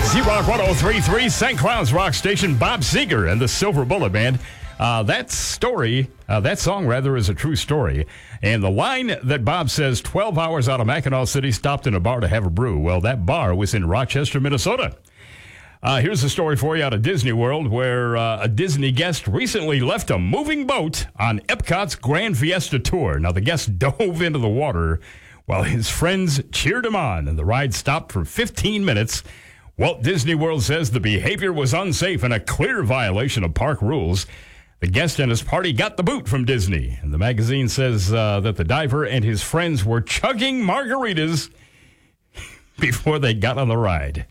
Z-Rock 103.3, St. Cloud's rock station, Bob Seger and the Silver Bullet Band. That song is a true story. And the line that Bob says 12 hours out of Mackinac City stopped in a bar to have a brew. Well, that bar was in Rochester, Minnesota. Here's a story for you out of Disney World where a Disney guest recently left a moving boat on Epcot's Grand Fiesta Tour. Now, the guest dove into the water while his friends cheered him on, and the ride stopped for 15 minutes. Walt Disney World says the behavior was unsafe and a clear violation of park rules. The guest and his party got the boot from Disney. And the magazine says that the diver and his friends were chugging margaritas before they got on the ride.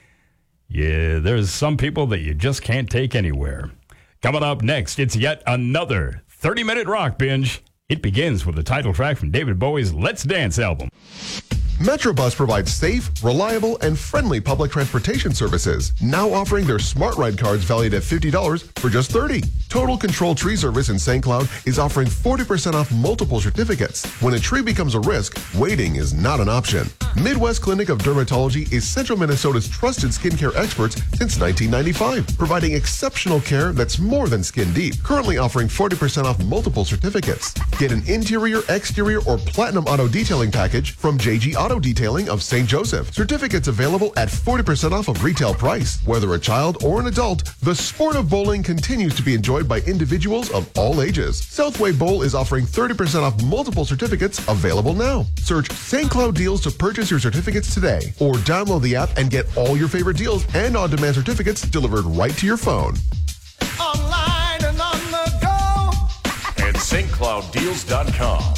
Yeah, there's some people that you just can't take anywhere. Coming up next, it's yet another 30-minute rock binge. It begins with the title track from David Bowie's Let's Dance album. Metrobus provides safe, reliable, and friendly public transportation services, now offering their Smart Ride cards valued at $50 for just $30. Total Control Tree Service in St. Cloud is offering 40% off multiple certificates. When a tree becomes a risk, waiting is not an option. Midwest Clinic of Dermatology is Central Minnesota's trusted skincare experts since 1995, providing exceptional care that's more than skin deep. Currently offering 40% off multiple certificates. Get an interior, exterior, or platinum auto detailing package from JG Auto Detailing of St. Joseph. Certificates available at 40% off of retail price. Whether a child or an adult, the sport of bowling continues to be enjoyed by individuals of all ages. Southway Bowl is offering 30% off multiple certificates available now. Search St. Cloud Deals to purchase your certificates today, or download the app and get all your favorite deals and on-demand certificates delivered right to your phone. Online and on the go at stclouddeals.com.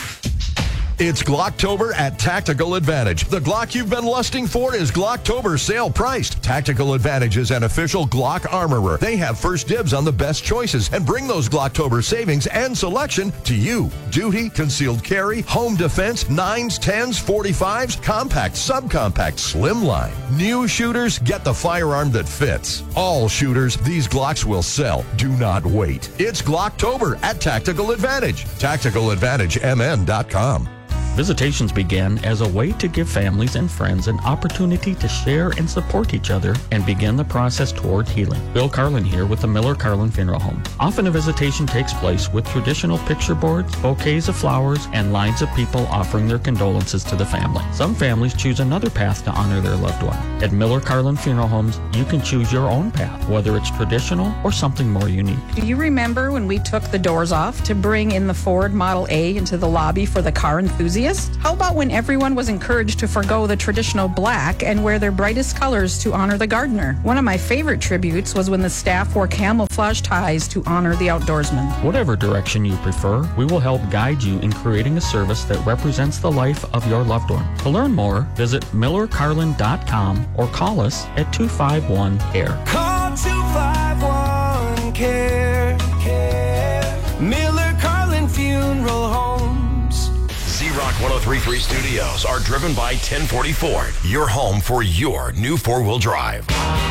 It's Glocktober at Tactical Advantage. The Glock you've been lusting for is Glocktober sale priced. Tactical Advantage is an official Glock armorer. They have first dibs on the best choices and bring those Glocktober savings and selection to you. Duty, concealed carry, home defense, 9s, 10s, 45s, compact, subcompact, slimline. New shooters get the firearm that fits. All shooters, these Glocks will sell. Do not wait. It's Glocktober at Tactical Advantage. TacticalAdvantageMN.com. Visitations began as a way to give families and friends an opportunity to share and support each other and begin the process toward healing. Bill Carlin here with the Miller Carlin Funeral Home. Often a visitation takes place with traditional picture boards, bouquets of flowers, and lines of people offering their condolences to the family. Some families choose another path to honor their loved one. At Miller Carlin Funeral Homes, you can choose your own path, whether it's traditional or something more unique. Do you remember when we took the doors off to bring in the Ford Model A into the lobby for the car enthusiast? How about when everyone was encouraged to forgo the traditional black and wear their brightest colors to honor the gardener? One of my favorite tributes was when the staff wore camouflage ties to honor the outdoorsman. Whatever direction you prefer, we will help guide you in creating a service that represents the life of your loved one. To learn more, visit millercarlin.com or call us at 251-CARE. Call 251-CARE. Miller Carlin Funeral Homes. Z-Rock 103.3 Studios are driven by 1040 Ford, your home for your new four-wheel drive.